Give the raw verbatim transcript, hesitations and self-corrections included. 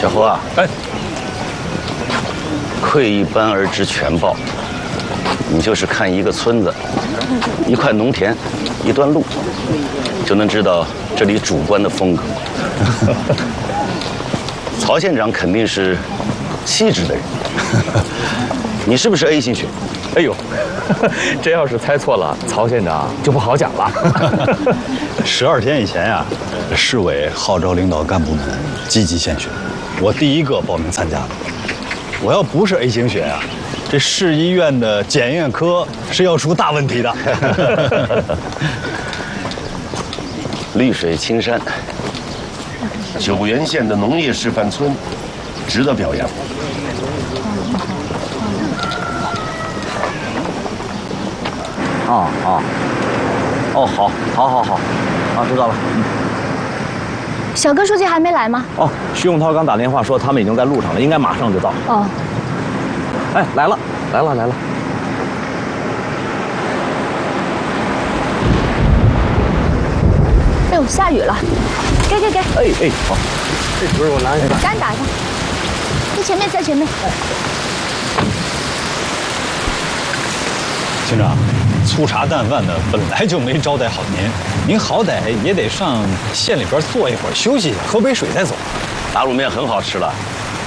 小侯啊， 哎， 窥一斑而知全豹。你就是看一个村子、一块农田、一段路，就能知道这里主观的风格。曹县长肯定是气质的人，你是不是 A 型血？ 哎呦，这要是猜错了，曹县长就不好讲了。 十二天以前呀、啊，市委号召领导干部们积极献血，我第一个报名参加的。我要不是 A 型血啊，这市医院的检验科是要出大问题的。 绿水青山， 九原县的农业示范村，值得表扬。 哦哦，哦，好，好，好，好，啊，知道了。嗯。 小根书记还没来吗？ 哦，徐永涛刚打电话说他们已经在路上了，应该马上就到。 哦。 哎，来了，来了，来了。 哎呦，下雨了，给给给。 哎哎，好，这不是我拿一下。 赶紧打一下。在前面，在前面。 厅长，粗茶淡饭的本来就没招待好您，您好歹也得上县里边坐一会儿，休息一下，喝杯水再走。 打卤面很好吃了，